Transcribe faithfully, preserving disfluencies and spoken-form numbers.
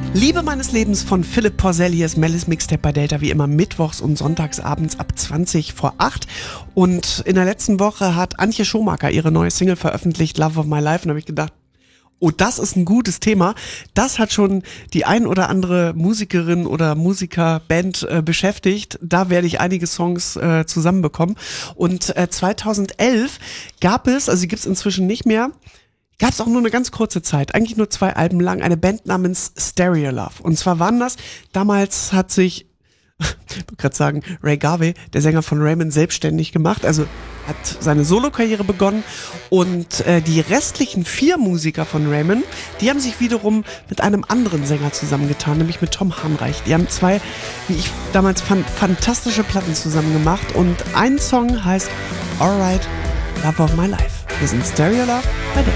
Liebe meines Lebens von Philipp Porzell, hier ist Mellis Mixtape bei Delta, wie immer mittwochs und sonntags abends ab zwanzig vor acht. Und in der letzten Woche hat Antje Schumacher ihre neue Single veröffentlicht, Love of My Life. Und da habe ich gedacht, oh, das ist ein gutes Thema. Das hat schon die ein oder andere Musikerin oder Musikerband äh, beschäftigt. Da werde ich einige Songs äh, zusammenbekommen. Und äh, zweitausendelf gab es, also die gibt es inzwischen nicht mehr, gab es auch nur eine ganz kurze Zeit, eigentlich nur zwei Alben lang, eine Band namens Stereolove. Und zwar waren das, damals hat sich, ich wollte gerade sagen, Ray Garvey, der Sänger von Raymond, selbstständig gemacht, also hat seine Solokarriere begonnen und äh, die restlichen vier Musiker von Raymond, die haben sich wiederum mit einem anderen Sänger zusammengetan, nämlich mit Tom Hanreich. Die haben zwei, wie ich damals fand, fantastische Platten zusammen gemacht und ein Song heißt Alright, Love of My Life. Wir sind Stereolove bei Delta.